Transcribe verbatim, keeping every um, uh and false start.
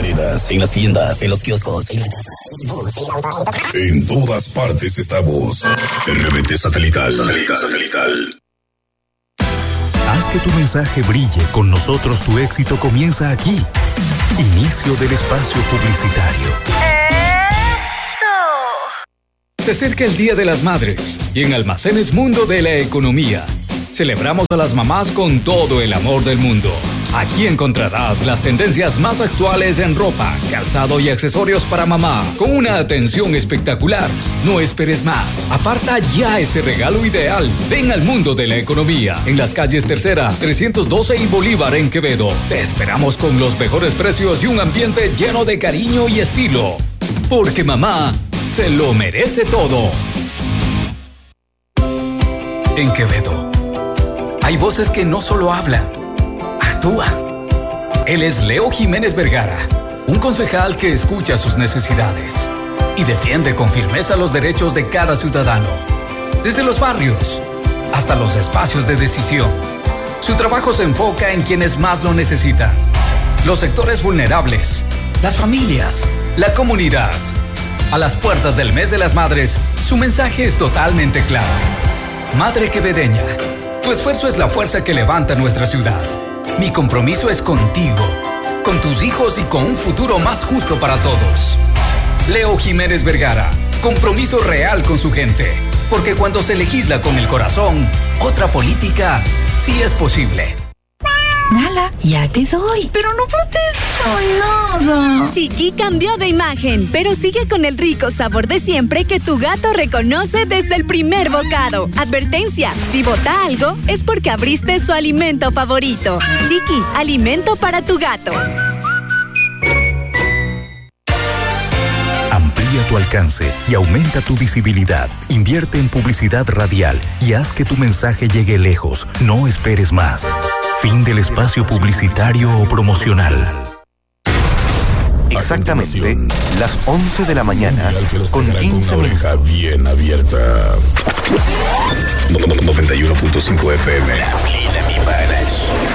veredas, en las tiendas, en los kioscos, en la casa, en todas partes estamos. R B T Satelital. Satelital. Satelital. Haz que tu mensaje brille. Con nosotros tu éxito comienza aquí. Inicio del espacio publicitario. Se acerca el Día de las Madres y en Almacenes Mundo de la Economía celebramos a las mamás con todo el amor del mundo. Aquí encontrarás las tendencias más actuales en ropa, calzado y accesorios para mamá, con una atención espectacular. No esperes más. Aparta ya ese regalo ideal. Ven al Mundo de la Economía, en las calles Tercera, trescientos doce y Bolívar en Quevedo. Te esperamos con los mejores precios y un ambiente lleno de cariño y estilo. Porque mamá se lo merece todo. En Quevedo hay voces que no solo hablan, actúan. Él es Leo Jiménez Vergara, un concejal que escucha sus necesidades y defiende con firmeza los derechos de cada ciudadano, desde los barrios hasta los espacios de decisión. Su trabajo se enfoca en quienes más lo necesitan: los sectores vulnerables, las familias, la comunidad. A las puertas del mes de las madres, su mensaje es totalmente claro. Madre quevedeña, tu esfuerzo es la fuerza que levanta nuestra ciudad. Mi compromiso es contigo, con tus hijos y con un futuro más justo para todos. Leo Jiménez Vergara, compromiso real con su gente. Porque cuando se legisla con el corazón, otra política sí es posible. Nala, ya te doy. Pero no protesto nada. Chiqui cambió de imagen, pero sigue con el rico sabor de siempre que tu gato reconoce desde el primer bocado. Advertencia, si bota algo, es porque abriste su alimento favorito. Chiqui, alimento para tu gato. Amplía tu alcance y aumenta tu visibilidad. Invierte en publicidad radial y haz que tu mensaje llegue lejos. No esperes más. Fin del espacio publicitario o promocional. Exactamente las once de la mañana con quince una oreja bien abierta. noventa y uno punto cinco F M.